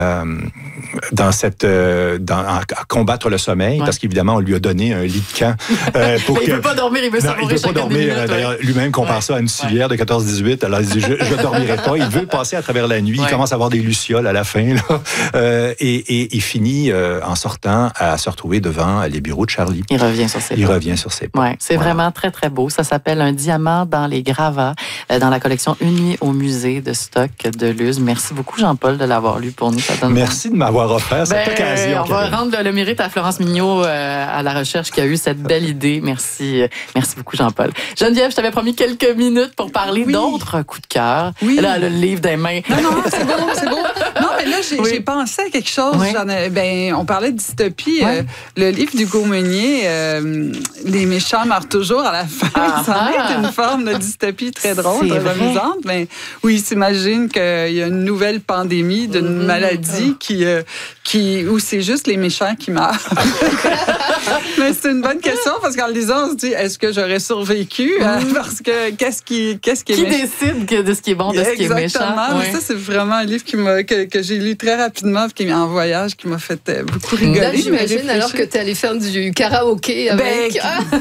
à combattre le sommeil, parce qu'évidemment, on lui a donné un lit de camp. Il ne peut pas dormir, il veut savourer chaque minute. D'ailleurs, lui-même compare ça à une civière de 14-18. Alors, il dit, je ne dormirai pas. Il veut passer à travers la nuit. Il commence à avoir des lucioles à la fin. Là. Et il finit, en sortant, à se retrouver devant les bureaux de Charlie. Il revient sur ses pas. C'est vraiment très, très beau. Ça s'appelle Un diamant dans les gravats, dans la collection Une nuit au musée de stock de Luz. Merci beaucoup, Jean-Paul, de l'avoir lu pour nous. Merci de m'avoir offert cette occasion. On va rendre le mérite à Florence Mignot à la recherche qui a eu cette belle idée. Merci beaucoup, Jean-Paul. Geneviève, je t'avais promis quelques minutes pour parler d'autres coups de cœur. Oui. Là, le livre des mains. Non, c'est beau. Non, mais là, j'ai pensé à quelque chose. On parlait de dystopie. Le livre d'Hugo Meunier, Les méchants meurent toujours à la fin. Ça va être une forme de dystopie très drôle, très amusante. Mais oui, s'imagine qu'il y a une nouvelle pandémie d'une maladie où c'est juste les méchants qui meurent. Mais c'est une bonne question parce qu'en le lisant, on se dit, est-ce que j'aurais survécu? Parce que qu'est-ce qui est méchant? Qui décide de ce qui est bon, de ce qui est méchant? Exactement. Ça, c'est vraiment un livre que j'ai lu très rapidement, qui est en voyage, qui m'a fait beaucoup rigoler. Là, j'imagine alors que tu es allé faire du karaoké avec...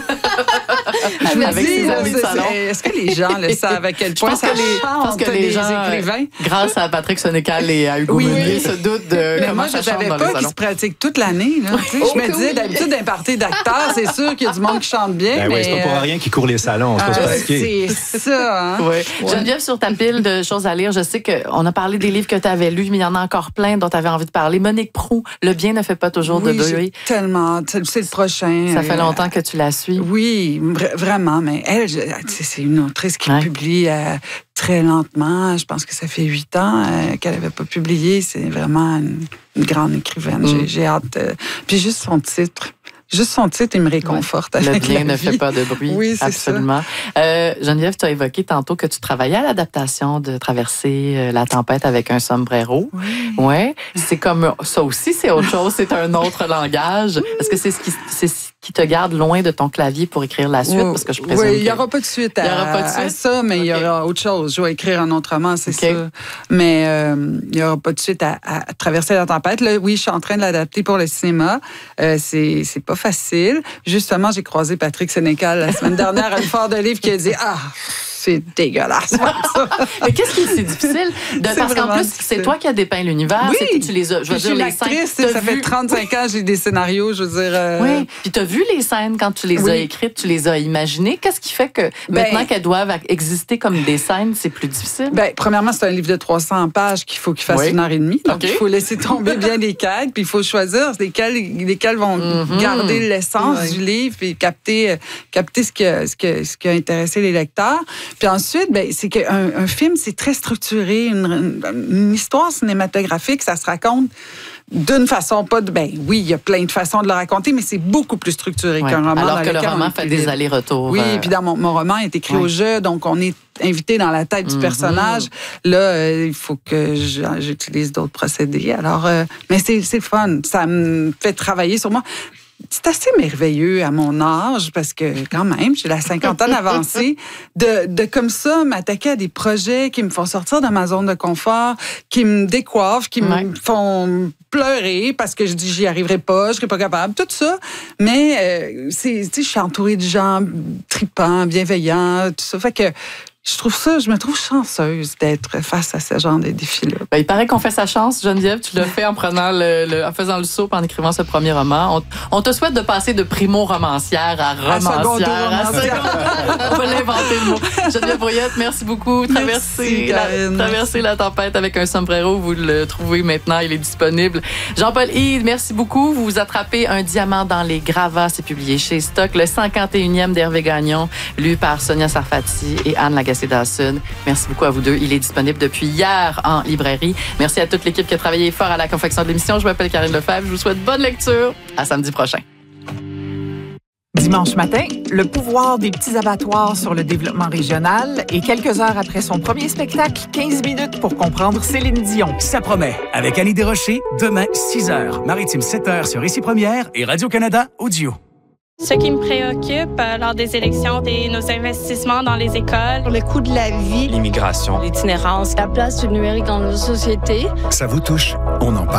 Est-ce que les gens le savent à quel point ça chante les écrivains? Grâce à Patrick Sénécal et à Hugo Meunier, se doutent de comment ça chante dans les salons. Mais moi, je savais pas qu'ils se pratiquent toute l'année. Je me disais, d'habitude, d'un party d'acteurs, c'est sûr qu'il y a du monde qui chante bien. Mais c'est pas pour rien qu'ils courent les salons. C'est ça. Geneviève, sur ta pile de choses à lire, je sais qu'on a parlé des livres que tu avais lus, mais il y en a encore plein dont tu avais envie de parler. Monique Proulx, Le bien ne fait pas toujours de bruit. Tellement. C'est le prochain. Ça fait longtemps que tu la suis. Oui, vraiment. Mais elle, c'est une autrice qui publie très lentement. Je pense que ça fait 8 ans qu'elle n'avait pas publié. C'est vraiment une grande écrivaine. J'ai hâte. Puis juste son titre, il me réconforte. Le bien ne fait pas de bruit. Oui, c'est absolument. Geneviève, tu as évoqué tantôt que tu travaillais à l'adaptation de Traverser la tempête avec un sombrero. Oui. C'est comme ça aussi, c'est autre chose. C'est un autre langage. Est-ce que c'est ce qui te garde loin de ton clavier pour écrire la suite? Parce que je présume il n'y aura pas de suite à ça, mais il y aura autre chose. Je vais écrire un autre roman, c'est ça. Mais il n'y aura pas de suite à Traverser la tempête. Là, oui, je suis en train de l'adapter pour le cinéma. C'est pas facile. Justement, j'ai croisé Patrick Sénécal la semaine dernière à le Fort de Livre qui a dit c'est dégueulasse. Mais qu'est-ce qui est si difficile? Parce qu'en plus, c'est toi qui as dépeint l'univers. Oui. Tu les as, je veux dire, les scènes. Ça fait 35 ans que j'ai des scénarios, je veux dire. Oui. Puis tu as vu les scènes quand tu les as écrites, tu les as imaginées. Qu'est-ce qui fait que maintenant qu'elles doivent exister comme des scènes, c'est plus difficile? Premièrement, c'est un livre de 300 pages qu'il faut qu'il fasse 1h30. Donc, il faut laisser tomber bien les quêtes, puis il faut choisir lesquels vont garder l'essence du livre et capter ce qui a intéressé les lecteurs. Puis ensuite, c'est qu'un film, c'est très structuré. Une histoire cinématographique, ça se raconte d'une façon oui, il y a plein de façons de le raconter, mais c'est beaucoup plus structuré qu'un roman. Alors que le roman fait des allers-retours. Oui, puis dans mon roman est écrit au jeu, donc on est invité dans la tête du personnage. Là, il faut que j'utilise d'autres procédés. Alors, mais c'est fun. Ça me fait travailler sur moi. C'est assez merveilleux à mon âge, parce que quand même, j'ai la cinquantaine avancée, de comme ça m'attaquer à des projets qui me font sortir de ma zone de confort, qui me décoiffent, qui me font pleurer parce que je dis j'y arriverai pas, je serai pas capable, tout ça. Mais je suis entourée de gens tripants, bienveillants, tout ça. Fait que je me trouve chanceuse d'être face à ce genre de défis-là. Il paraît qu'on fait sa chance, Geneviève. Tu l'as fait en prenant en faisant le saut, en écrivant ce premier roman. On te souhaite de passer de primo-romancière à romancière. On va l'inventer le mot. Geneviève Brouillette, merci beaucoup. Traverser la tempête avec un sombrero, vous le trouvez maintenant, il est disponible. Jean-Paul Hyde, merci beaucoup. Vous attrapez Un diamant dans les gravats, c'est publié chez Stock. Le 51e d'Hervé Gagnon, lu par Sonia Sarfati et Anne Lagacé-Dawson. Merci beaucoup à vous deux. Il est disponible depuis hier en librairie. Merci à toute l'équipe qui a travaillé fort à la confection de l'émission. Je m'appelle Karine Lefebvre. Je vous souhaite bonne lecture. À samedi prochain. Dimanche matin, le pouvoir des petits abattoirs sur le développement régional et quelques heures après son premier spectacle, 15 minutes pour comprendre Céline Dion. Ça promet. Avec Annie Desrochers, demain, 6h. Maritime, 7h sur Ici Première et Radio-Canada Audio. Ce qui me préoccupe lors des élections, c'est nos investissements dans les écoles, le coût de la vie, l'immigration, l'itinérance, la place du numérique dans nos sociétés. Ça vous touche? On en parle.